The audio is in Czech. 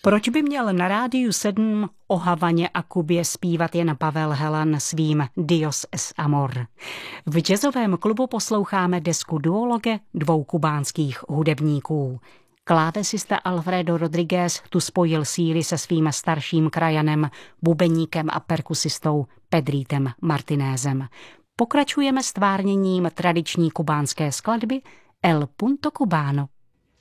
Proč by měl na Rádiu 7 o Havaně a Kubě zpívat jen Pavel Helan svým Dios es amor? V jazzovém klubu posloucháme desku duologe dvou kubánských hudebníků. Klávesista Alfredo Rodriguez tu spojil síly se svým starším krajanem, bubeníkem a perkusistou Pedrítem Martinézem. Pokračujeme stvárněním tradiční kubánské skladby El Punto Cubano.